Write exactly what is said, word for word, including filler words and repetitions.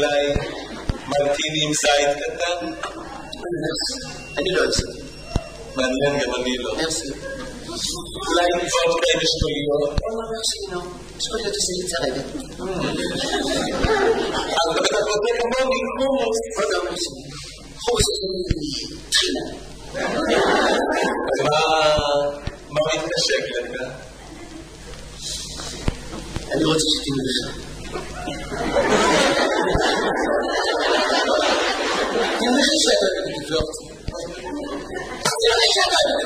אולי מרטיני עם זית קטן? אני לא אוהב זה. מעניין, גם אני לא. מרסי. אולי וודקה עם אשכוליות? לא, לא, לא, אשכוליות עושה לי צרבת. אבל אתה רוצה כמוני, חומוס. עוד לא, מרסי. חומוס עושה לי תחילה. אז מה מתנשק לך? אני רוצה שתינו לך. תינו לך שאתה לא מתגלות. תינו לך שאתה לא